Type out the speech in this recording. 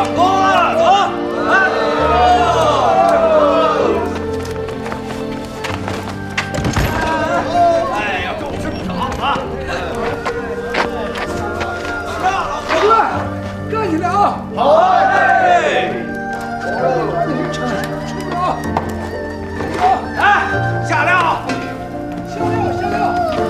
唱歌了，走！哎呀，狗吃不少啊！ 干起来啊！ 好。